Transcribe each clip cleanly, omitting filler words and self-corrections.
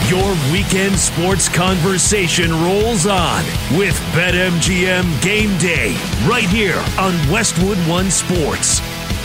Your weekend sports conversation rolls on with BetMGM Game Day right here on Westwood One Sports.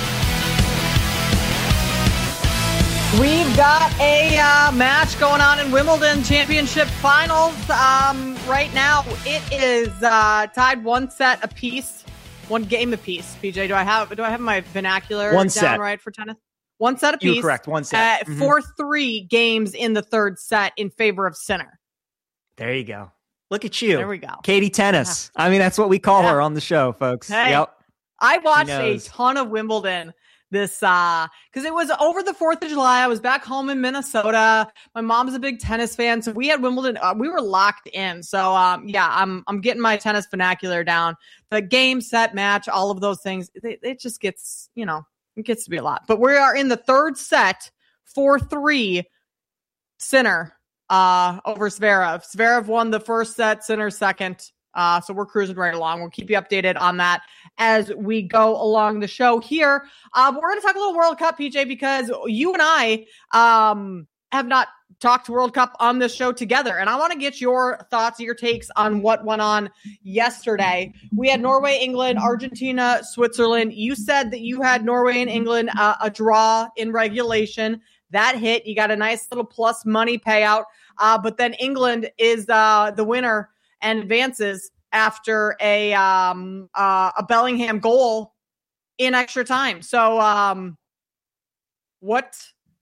We've got a match going on in Wimbledon Championship Finals. Right now, it is tied 1 set apiece, 1 game apiece. PJ, do I have my vernacular down right for tennis? 1 set apiece. You're correct. 1 set. 4-3 games in the third set in favor of Sinner. There you go. Look at you. There we go. Katie Tennis. Yeah. I mean, that's what we call her on the show, folks. Hey, yep. I watched a ton of Wimbledon this, because it was over the 4th of July. I was back home in Minnesota. My mom's a big tennis fan, so we had Wimbledon. We were locked in. So, I'm getting my tennis vernacular down. The game, set, match, all of those things. It just gets, it gets to be a lot. But we are in the third set, 4-3, Sinner over Zverev. Zverev won the first set, Sinner second. So we're cruising right along. We'll keep you updated on that as we go along the show here. But we're going to talk a little World Cup, PJ, because you and I have not talked World Cup on this show together. And I want to get your thoughts, your takes on what went on yesterday. We had Norway, England, Argentina, Switzerland. You said that you had Norway and England a draw in regulation. That hit. You got a nice little plus money payout. But then England is the winner and advances after a Bellingham goal in extra time. So what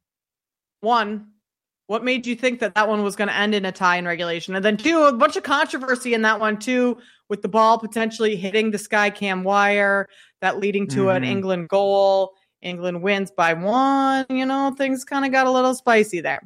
made you think that one was going to end in a tie in regulation? And then 2, a bunch of controversy in that one too, with the ball potentially hitting the Sky Cam wire, that leading to an England goal. England wins by 1. Things kind of got a little spicy there.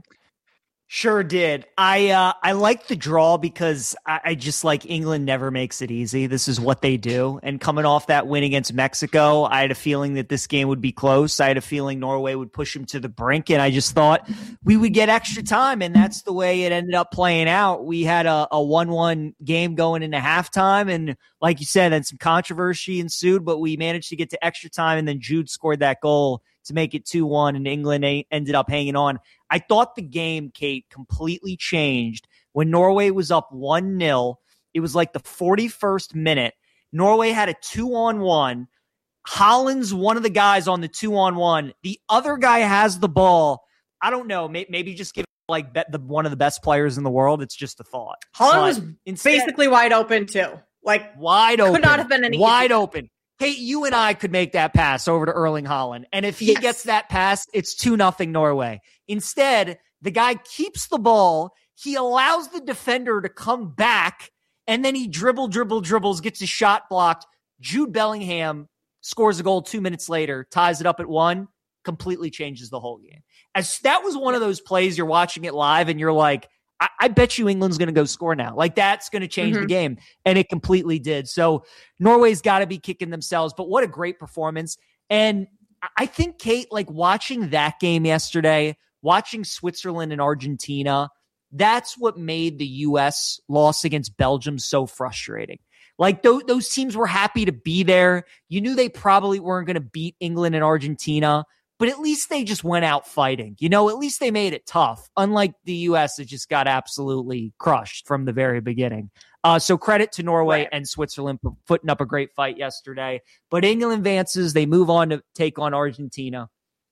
Sure did. I like the draw because I just like England never makes it easy. This is what they do. And coming off that win against Mexico, I had a feeling that this game would be close. I had a feeling Norway would push them to the brink, and I just thought we would get extra time, and that's the way it ended up playing out. We had a 1-1 game going into halftime, and like you said, then some controversy ensued, but we managed to get to extra time, and then Jude scored that goal to make it 2-1, and England ended up hanging on. I thought the game, Kate, completely changed when Norway was up 1-0. It was like the 41st minute. Norway had a 2-on-1. Holland's one of the guys on the 2-on-1. The other guy has the ball. I don't know. Maybe just give one of the best players in the world. It's just a thought. Holland was basically wide open too. Wide open. Could not have been any wide open. Hey, you and I could make that pass over to Erling Haaland. And if he gets that pass, it's 2-0 Norway. Instead, the guy keeps the ball. He allows the defender to come back, and then he dribbles, gets his shot blocked. Jude Bellingham scores a goal 2 minutes later, ties it up at 1, completely changes the whole game. As that was one of those plays you're watching it live, and you're like, I bet you England's going to go score now. That's going to change the game. And it completely did. So Norway's got to be kicking themselves, but what a great performance. And I think, Kate, watching that game yesterday, watching Switzerland and Argentina, that's what made the U.S. loss against Belgium so frustrating. Those teams were happy to be there. You knew they probably weren't going to beat England and Argentina, but at least they just went out fighting. At least they made it tough. Unlike the U.S., it just got absolutely crushed from the very beginning. So credit to Norway and Switzerland for putting up a great fight yesterday. But England advances. They move on to take on Argentina.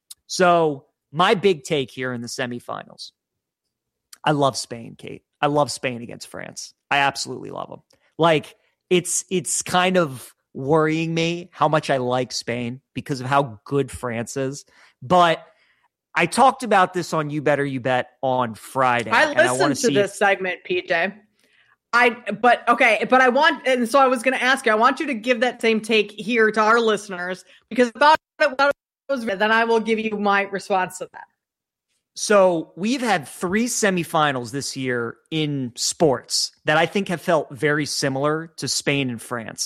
So my big take here in the semifinals. I love Spain, Kate. I love Spain against France. I absolutely love them. It's kind of worrying me how much I like Spain because of how good France is. But I talked about this on You Better You Bet on Friday. I listened to this segment, PJ. But I want, and so I was going to ask you, I want you to give that same take here to our listeners because I thought it was, then I will give you my response to that. So we've had 3 semifinals this year in sports that I think have felt very similar to Spain and France.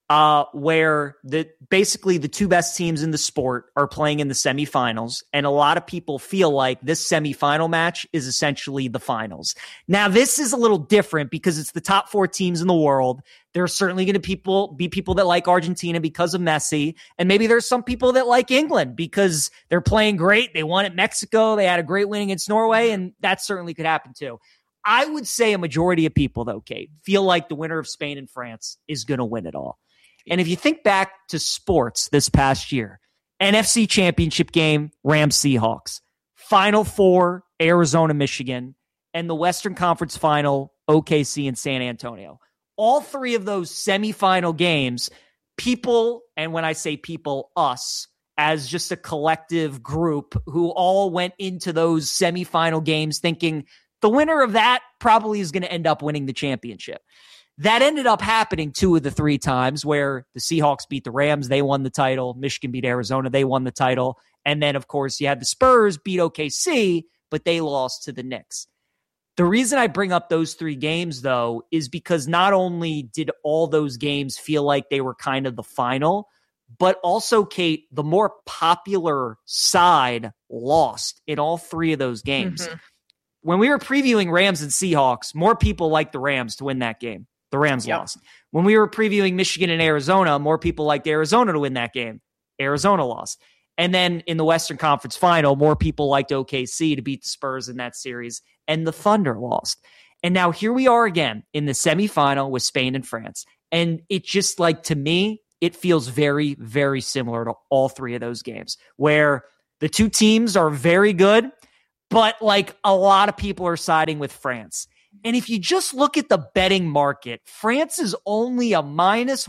where basically the two best teams in the sport are playing in the semifinals. And a lot of people feel like this semifinal match is essentially the finals. Now, this is a little different because it's the top 4 teams in the world. There are certainly going to be people that like Argentina because of Messi. And maybe there's some people that like England because they're playing great. They won at Mexico. They had a great win against Norway. And that certainly could happen too. I would say a majority of people, though, Kate, feel like the winner of Spain and France is going to win it all. And if you think back to sports this past year, NFC Championship game, Rams Seahawks, Final Four, Arizona Michigan, and the Western Conference Final, OKC and San Antonio. All 3 of those semifinal games, people, and when I say people, us, as just a collective group who all went into those semifinal games thinking the winner of that probably is going to end up winning the championship. That ended up happening 2 of the 3 times where the Seahawks beat the Rams. They won the title. Michigan beat Arizona. They won the title. And then, of course, you had the Spurs beat OKC, but they lost to the Knicks. The reason I bring up those 3 games, though, is because not only did all those games feel like they were kind of the final, but also, Kate, the more popular side lost in all 3 of those games. Mm-hmm. When we were previewing Rams and Seahawks, more people liked the Rams to win that game. The Rams lost. When we were previewing Michigan and Arizona, more people liked Arizona to win that game. Arizona lost. And then in the Western Conference Final, more people liked OKC to beat the Spurs in that series, and the Thunder lost. And now here we are again in the semifinal with Spain and France. And it just, like, to me, it feels very, very similar to all 3 of those games where the 2 teams are very good, but like a lot of people are siding with France. And if you just look at the betting market, France is only a minus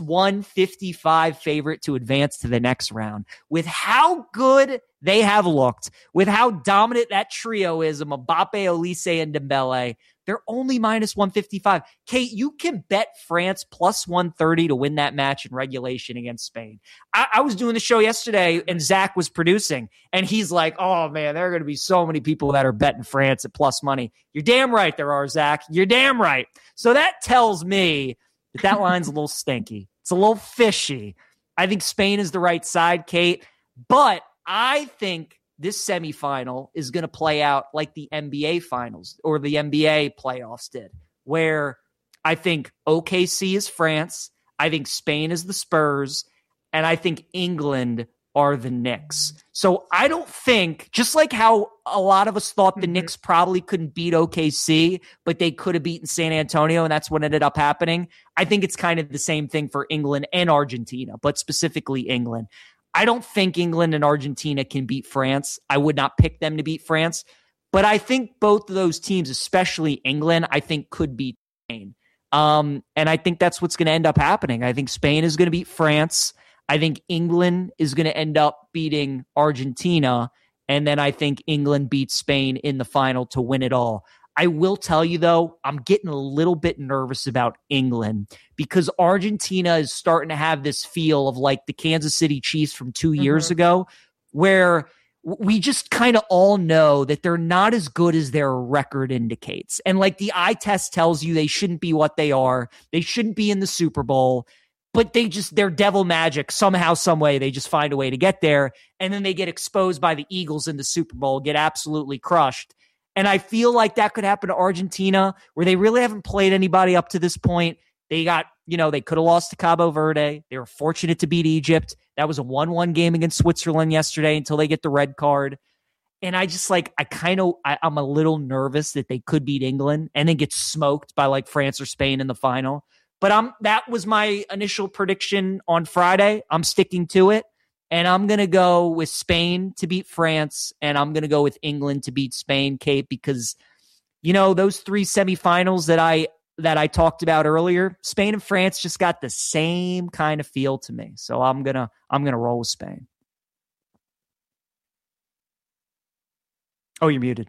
155 favorite to advance to the next round. With how good they have looked, with how dominant that trio is of Mbappe, Olise, and Dembele, they're only minus 155. Kate, you can bet France plus 130 to win that match in regulation against Spain. I was doing the show yesterday and Zach was producing and he's like, oh man, there are going to be so many people that are betting France at plus money. You're damn right there are, Zach. You're damn right. So that tells me that line's a little stinky. It's a little fishy. I think Spain is the right side, Kate, but I think this semifinal is going to play out like the NBA finals or the NBA playoffs did, where I think OKC is France, I think Spain is the Spurs, and I think England are the Knicks. So I don't think, just like how a lot of us thought the Knicks probably couldn't beat OKC, but they could have beaten San Antonio, and that's what ended up happening. I think it's kind of the same thing for England and Argentina, but specifically England. I don't think England and Argentina can beat France. I would not pick them to beat France. But I think both of those teams, especially England, I think could beat Spain. And I think that's what's going to end up happening. I think Spain is going to beat France. I think England is going to end up beating Argentina. And then I think England beats Spain in the final to win it all. I will tell you, though, I'm getting a little bit nervous about England because Argentina is starting to have this feel of like the Kansas City Chiefs from 2 years ago, where we just kind of all know that they're not as good as their record indicates. And like the eye test tells you they shouldn't be what they are. They shouldn't be in the Super Bowl, but they're devil magic. Somehow, some way, they just find a way to get there. And then they get exposed by the Eagles in the Super Bowl, get absolutely crushed. And I feel like that could happen to Argentina, where they really haven't played anybody up to this point. They got, they could have lost to Cabo Verde. They were fortunate to beat Egypt. That was a 1-1 game against Switzerland yesterday until they get the red card. And I just I'm a little nervous that they could beat England and then get smoked by like France or Spain in the final. But that was my initial prediction on Friday. I'm sticking to it. And I'm going to go with Spain to beat France, and I'm going to go with England to beat Spain, Kate, because, those 3 semifinals that I talked about earlier, Spain and France just got the same kind of feel to me. So I'm going to roll with Spain. Oh, you're muted.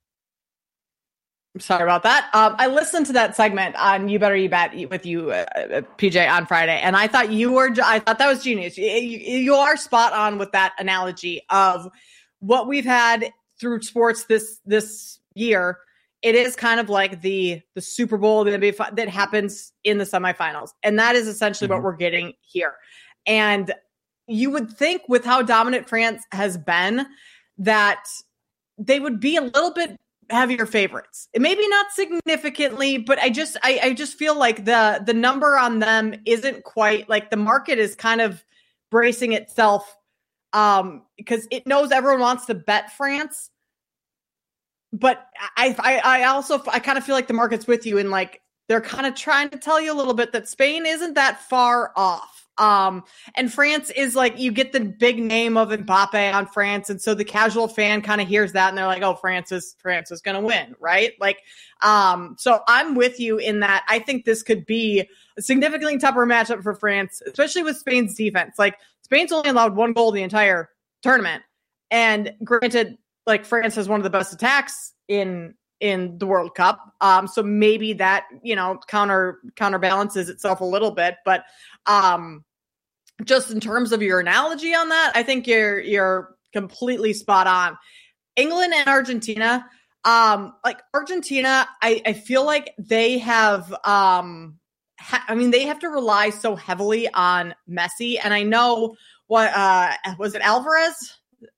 Sorry about that. I listened to that segment on You Better You Bet with you, PJ, on Friday, and I thought that was genius. You are spot on with that analogy of what we've had through sports this year it is kind of like the Super Bowl that happens in the semifinals. And that is essentially what we're getting here. And you would think with how dominant France has been that they would be a little bit heavier favorites. Maybe not significantly, but I just feel like the number on them isn't quite like the market is kind of bracing itself because it knows everyone wants to bet France. But I also kind of feel like the market's with you and like they're kind of trying to tell you a little bit that Spain isn't that far off. And France is like, you get the big name of Mbappe on France. And so the casual fan kind of hears that and they're like, oh, France is going to win. Right. Like, so I'm with you in that. I think this could be a significantly tougher matchup for France, especially with Spain's defense. Like Spain's only allowed 1 goal the entire tournament. And granted, like France has one of the best attacks in the World Cup. So maybe that, counterbalances itself a little bit, but, just in terms of your analogy on that, I think you're completely spot on. England and Argentina, Argentina, I feel like they have, they have to rely so heavily on Messi. And I know what, was it Alvarez?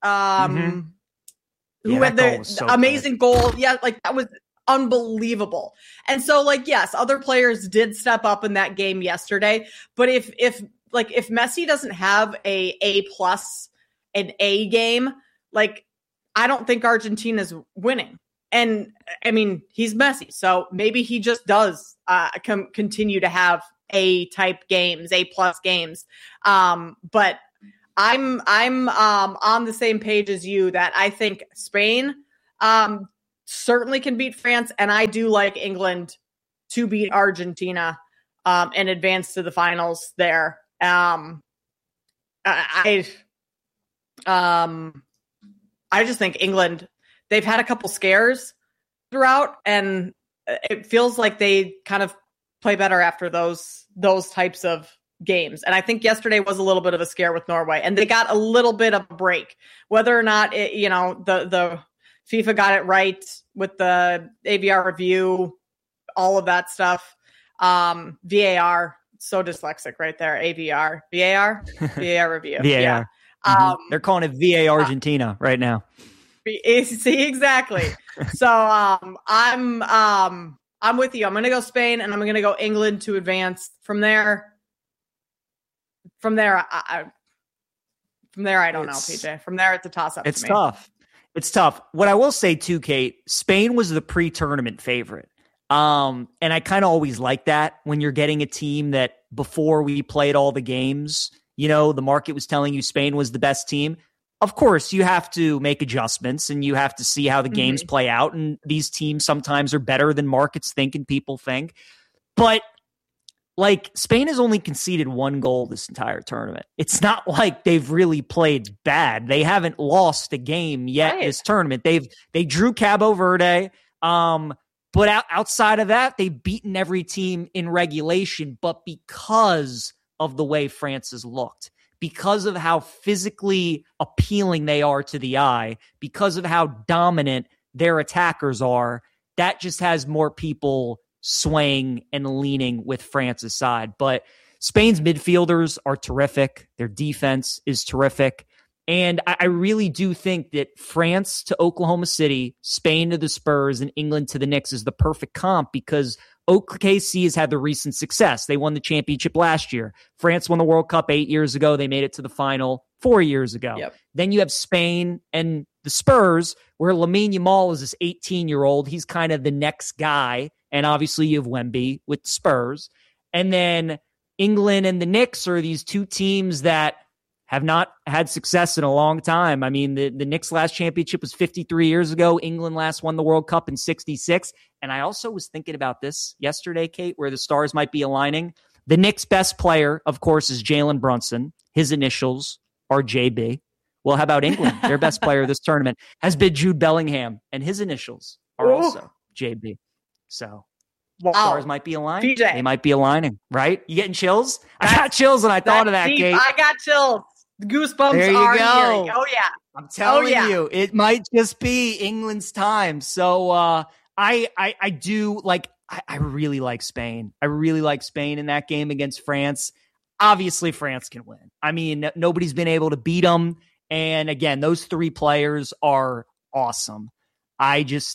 Who had the amazing goal. Yeah. Like that was unbelievable. And so yes, other players did step up in that game yesterday, but if Messi doesn't have an A game, I don't think Argentina's winning. And I mean, he's Messi, so maybe he just does continue to have A-type games, A+ games. But I'm on the same page as you that I think Spain certainly can beat France, and I do like England to beat Argentina and advance to the finals there. I just think England, they've had a couple scares throughout, and it feels like they kind of play better after those types of games. And I think yesterday was a little bit of a scare with Norway, and they got a little bit of a break. Whether or not it, the FIFA got it right with the AVR review, all of that stuff. VAR. So dyslexic right there. AVR, VAR review. VAR. Yeah. They're calling it VA Argentina right now. See, exactly. So I'm with you. I'm going to go Spain and I'm going to go England to advance. From there, I don't know, PJ. From there, it's a toss-up. It's tough. It's tough. What I will say too, Kate, Spain was the pre-tournament favorite. And I kind of always like that when you're getting a team that before we played all the games, the market was telling you Spain was the best team. Of course, you have to make adjustments and you have to see how the games play out. And these teams sometimes are better than markets think and people think. But Spain has only conceded 1 goal this entire tournament. It's not like they've really played bad. They haven't lost a game yet this tournament. They drew Cabo Verde. But outside of that, they've beaten every team in regulation. But because of the way France has looked, because of how physically appealing they are to the eye, because of how dominant their attackers are, that just has more people swaying and leaning with France's side. But Spain's midfielders are terrific. Their defense is terrific. And I really do think that France to Oklahoma City, Spain to the Spurs, and England to the Knicks is the perfect comp because OKC has had the recent success. They won the championship last year. France won the World Cup 8 years ago. They made it to the final 4 years ago. Yep. Then you have Spain and the Spurs, where Lamine Yamal is this 18-year-old. He's kind of the next guy. And obviously you have Wemby with the Spurs. And then England and the Knicks are these two teams that have not had success in a long time. I mean, the Knicks' last championship was 53 years ago. England last won the World Cup in 66. And I also was thinking about this yesterday, Kate, where the stars might be aligning. The Knicks' best player, of course, is Jalen Brunson. His initials are JB. Well, how about England? Their best player this tournament has been Jude Bellingham, and his initials are also JB. So stars might be aligning. PJ. They might be aligning, right? You getting chills? I got chills when I thought of that, deep. Kate. I got chills. Goosebumps there you are go. Here. Oh, yeah. I'm telling you, it might just be England's time. So I do like, I really like Spain. I really like Spain in that game against France. Obviously, France can win. I mean, nobody's been able to beat them. And again, those three players are awesome. I just,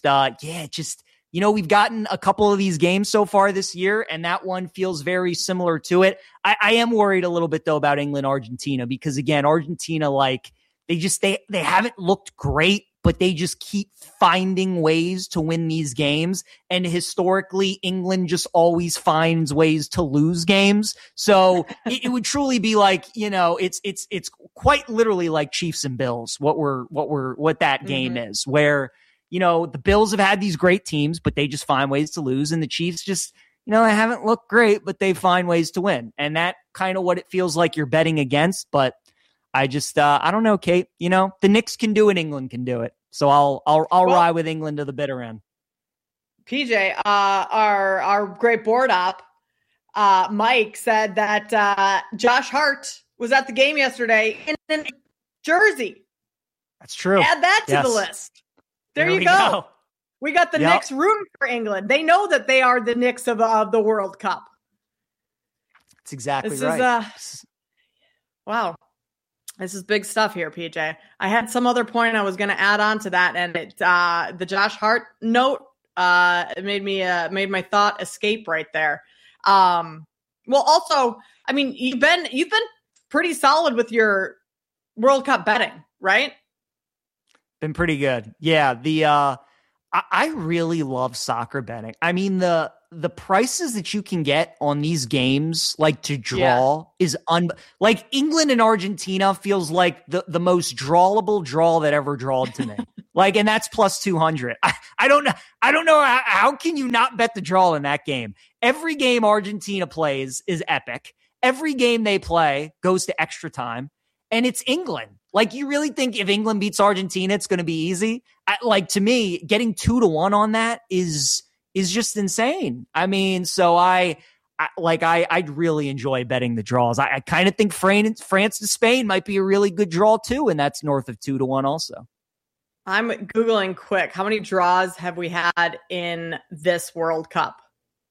we've gotten a couple of these games so far this year, and that one feels very similar to it. I am worried a little bit, though, about England, Argentina, because again, Argentina, like, they haven't looked great, but they just keep finding ways to win these games. And historically, England just always finds ways to lose games. So it would truly be like, it's quite literally like Chiefs and Bills, what that game is, where, the Bills have had these great teams, but they just find ways to lose. And the Chiefs just, they haven't looked great, but they find ways to win. And that kind of what it feels like you're betting against. But I just, I don't know, Kate, the Knicks can do it. England can do it. So I'll ride with England to the bitter end. PJ, our great board op, Mike said that Josh Hart was at the game yesterday in Jersey. That's true. Add that to the list. There you go. We got the Knicks rooting for England. They know that they are the Knicks of the World Cup. That's exactly this right. Wow. This is big stuff here, PJ. I had some other point I was going to add on to that, and the Josh Hart note it made my thought escape right there. Well, also, I mean, you've been pretty solid with your World Cup betting, right? Been pretty good. Yeah, I really love soccer betting. I mean, the prices that you can get on these games, like to draw, is like England and Argentina feels like the most drawable draw that ever drawed to me. And that's plus 200. I don't know how can you not bet the draw in that game? Every game Argentina plays is epic. Every game they play goes to extra time, and it's England. Like, you really think if England beats Argentina, it's going to be easy? To me, getting 2-1 on that is just insane. I mean, so I'd really enjoy betting the draws. I kind of think France to Spain might be a really good draw too, and that's north of 2-1 also. I'm Googling quick. How many draws have we had in this World Cup?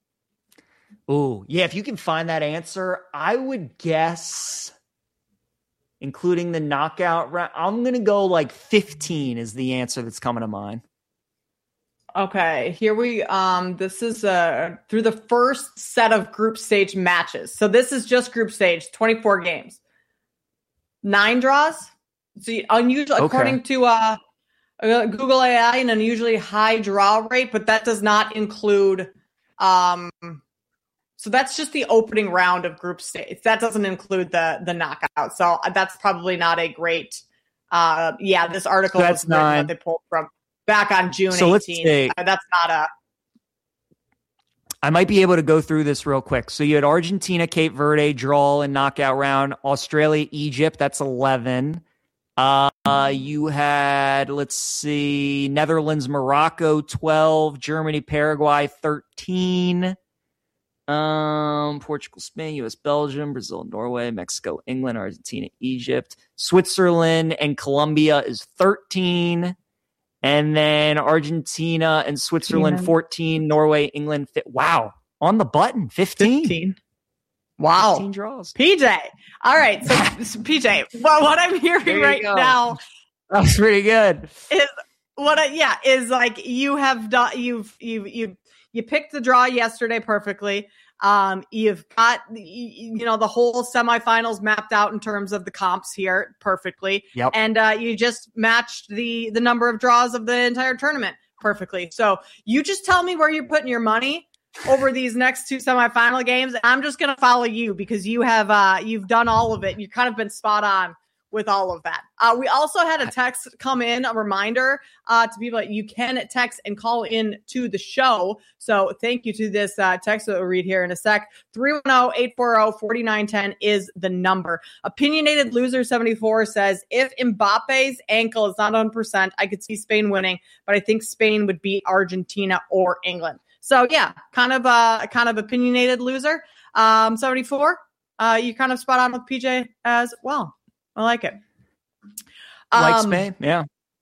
Oh, yeah. If you can find that answer, I would guess, including the knockout round, I'm going to go 15 is the answer that's coming to mind. Okay, here this is through the first set of group stage matches. So this is just group stage, 24 games. 9 draws. So unusual, according to Google AI, an unusually high draw rate, but that does not include, so that's just the opening round of group stage. That doesn't include the knockout. So that's probably not a great, this article was 9 that they pulled from back on June 18th. Let's see. That's not I might be able to go through this real quick. So you had Argentina, Cape Verde, draw and knockout round. Australia, Egypt, that's 11. You had, let's see, Netherlands, Morocco, 12. Germany, Paraguay, 13. Portugal, Spain, US, Belgium, Brazil, Norway, Mexico, England, Argentina, Egypt. Switzerland and Colombia is 13. And then Argentina and Switzerland, 14. Norway, England, wow. On the button, 15. Wow. 15 draws. PJ. All right. So, PJ, what I'm hearing right now. That's pretty good. Is like you have done, you picked the draw yesterday perfectly. You've got, the whole semifinals mapped out in terms of the comps here perfectly. Yep. And you just matched the number of draws of the entire tournament perfectly. So you just tell me where you're putting your money over these next 2 semifinal games. And I'm just going to follow you because you have, you've done all of it. You've kind of been spot on with all of that. We also had a text come in, a reminder to people that you can text and call in to the show. So thank you to this text that we'll read here in a sec. 310-840-4910 is the number. Opinionated Loser 74 says, if Mbappe's ankle is not 100%, I could see Spain winning, but I think Spain would beat Argentina or England. So yeah, kind of opinionated Loser 74. You kind of spot on with PJ as well. I like it. Like Spain, yeah.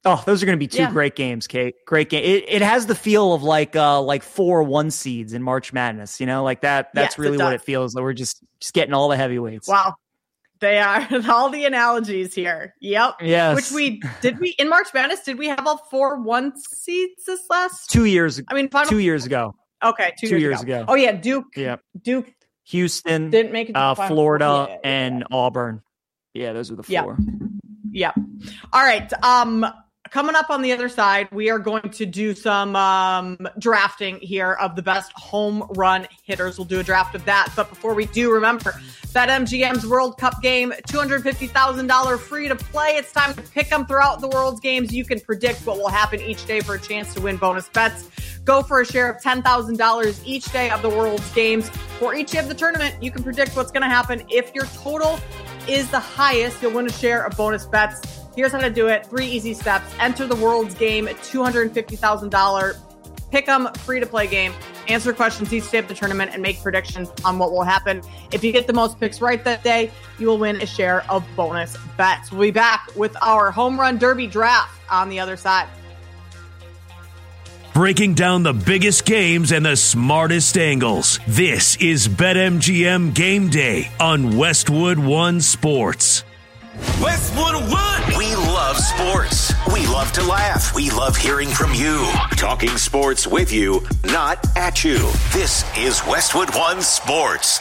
Oh, those are going to be two great games, Kate. Great game. It has the feel of like 4-1 seeds in March Madness, like that. That's really what it feels like. We're just getting all the heavyweights. Wow. They are all the analogies here. Yep. Yes. Which we in March Madness, did we have all 4-1 seeds this last 2 years? I mean, 2 years ago. Okay. 2 years ago. Oh yeah. Duke. Yeah. Duke. Houston. Didn't make it to Florida and Auburn. Yeah. Those are the four. Yeah. All right. Coming up on the other side, we are going to do some drafting here of the best home run hitters. We'll do a draft of that. But before we do, remember, BetMGM's World Cup game, $250,000 free to play. It's time to pick them throughout the world's games. You can predict what will happen each day for a chance to win bonus bets. Go for a share of $10,000 each day of the world's games. For each day of the tournament, you can predict what's going to happen. If your total is the highest, you'll win a share of bonus bets. Here's how to do it. 3 easy steps. Enter the world's game, $250,000 pick-em free-to-play game. Answer questions each day of the tournament and make predictions on what will happen. If you get the most picks right that day, you will win a share of bonus bets. We'll be back with our Home Run Derby draft on the other side. Breaking down the biggest games and the smartest angles. This is BetMGM Game Day on Westwood One Sports. Westwood One. We love sports. We love to laugh. We love hearing from you. Talking sports with you, not at you. This is Westwood One Sports.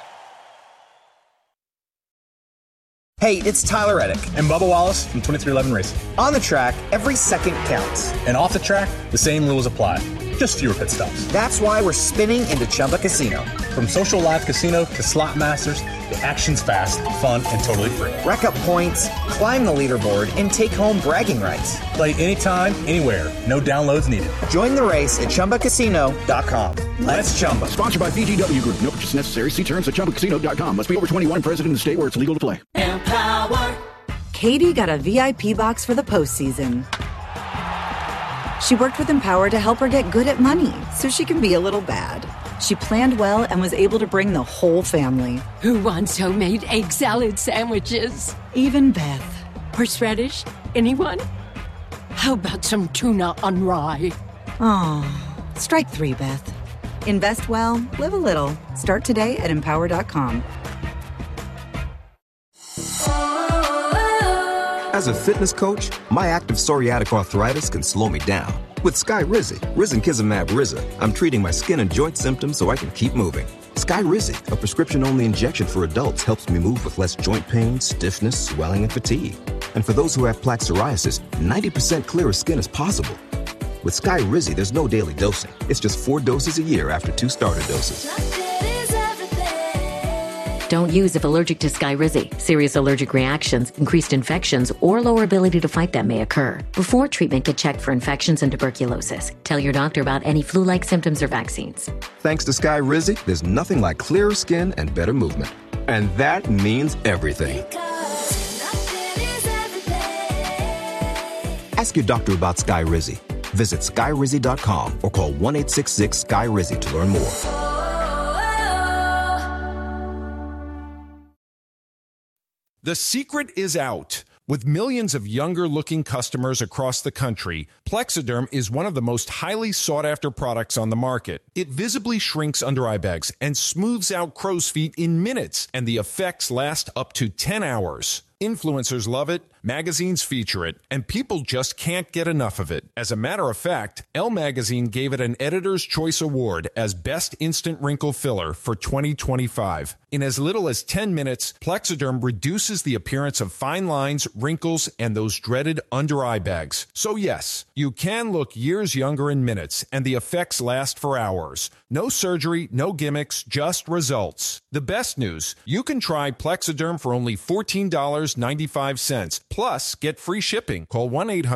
Hey, it's Tyler Reddick. And Bubba Wallace from 2311 Racing. On the track, every second counts. And off the track, the same rules apply. Just fewer pit stops. That's why we're spinning into Chumba Casino. From social live casino to slot masters, the action's fast, fun, and totally free. Rack up points, climb the leaderboard, and take home bragging rights. Play anytime, anywhere. No downloads needed. Join the race at ChumbaCasino.com. Let's Chumba. Sponsored by VGW Group. No purchase necessary. See terms at ChumbaCasino.com. Must be over 21, present in the state where it's legal to play. Empower. Katie got a VIP box for the postseason. She worked with Empower to help her get good at money so she can be a little bad. She planned well and was able to bring the whole family. Who wants homemade egg salad sandwiches? Even Beth. Horseradish? Anyone? How about some tuna on rye? Oh, strike 3, Beth. Invest well, live a little. Start today at Empower.com. As a fitness coach, my active psoriatic arthritis can slow me down. With Skyrizi, risankizumab Riza, I'm treating my skin and joint symptoms so I can keep moving. Skyrizi, a prescription-only injection for adults, helps me move with less joint pain, stiffness, swelling, and fatigue. And for those who have plaque psoriasis, 90% clearer skin is possible. With Skyrizi, there's no daily dosing. It's just 4 doses a year after 2 starter doses. Don't use if allergic to Skyrizi. Serious allergic reactions, increased infections, or lower ability to fight them may occur. Before treatment, get checked for infections and tuberculosis. Tell your doctor about any flu-like symptoms or vaccines. Thanks to Skyrizi, there's nothing like clearer skin and better movement. And that means everything. Ask your doctor about Skyrizi. Visit Skyrizi.com or call 1-866-SKY-RIZI to learn more. The secret is out. With millions of younger-looking customers across the country, Plexiderm is one of the most highly sought-after products on the market. It visibly shrinks under-eye bags and smooths out crow's feet in minutes, and the effects last up to 10 hours. Influencers love it, magazines feature it, and people just can't get enough of it. As a matter of fact, Elle Magazine gave it an Editor's Choice Award as Best Instant Wrinkle Filler for 2025. In as little as 10 minutes, Plexiderm reduces the appearance of fine lines, wrinkles, and those dreaded under-eye bags. So yes, you can look years younger in minutes, and the effects last for hours. No surgery, no gimmicks, just results. The best news, you can try Plexiderm for only $14.95. Plus, get free shipping. Call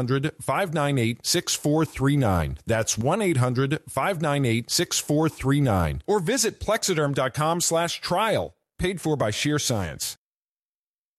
1-800-598-6439. That's 1-800-598-6439. Or visit Plexiderm.com/trial. Paid for by Sheer Science.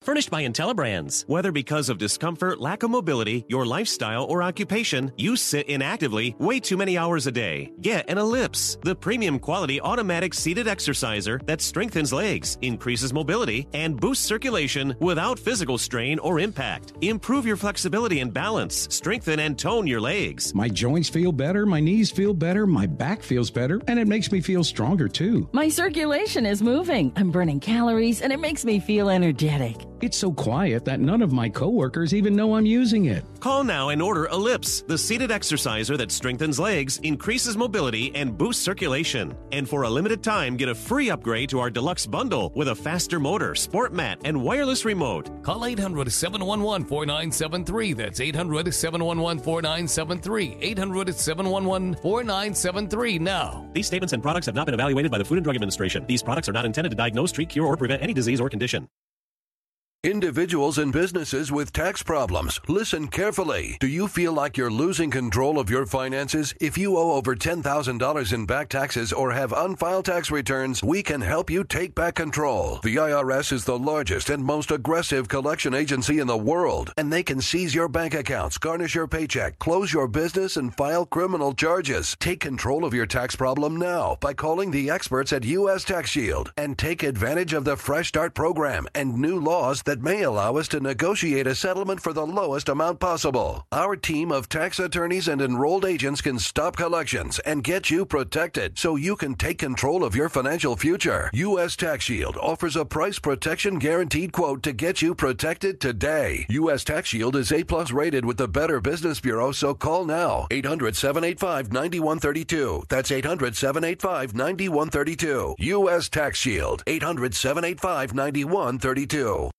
Furnished by IntelliBrands. Whether because of discomfort, lack of mobility, your lifestyle, or occupation, you sit inactively way too many hours a day. Get an Ellipse, the premium quality automatic seated exerciser that strengthens legs, increases mobility, and boosts circulation without physical strain or impact. Improve your flexibility and balance. Strengthen and tone your legs. My joints feel better, my knees feel better, my back feels better, and it makes me feel stronger too. My circulation is moving. I'm burning calories, and it makes me feel energetic. It's so quiet that none of my coworkers even know I'm using it. Call now and order Ellipse, the seated exerciser that strengthens legs, increases mobility, and boosts circulation. And for a limited time, get a free upgrade to our deluxe bundle with a faster motor, sport mat, and wireless remote. Call 800-711-4973. That's 800-711-4973. 800-711-4973 now. These statements and products have not been evaluated by the Food and Drug Administration. These products are not intended to diagnose, treat, cure, or prevent any disease or condition. Individuals and businesses with tax problems, listen carefully. Do you feel like you're losing control of your finances? If you owe over $10,000 in back taxes or have unfiled tax returns, we can help you take back control. The IRS is the largest and most aggressive collection agency in the world, and they can seize your bank accounts, garnish your paycheck, close your business, and file criminal charges. Take control of your tax problem now by calling the experts at U.S. Tax Shield and take advantage of the Fresh Start program and new laws that may allow us to negotiate a settlement for the lowest amount possible. Our team of tax attorneys and enrolled agents can stop collections and get you protected so you can take control of your financial future. U.S. Tax Shield offers a price protection guaranteed quote to get you protected today. U.S. Tax Shield is A+ rated with the Better Business Bureau, so call now. 800-785-9132. That's 800-785-9132. U.S. Tax Shield. 800-785-9132.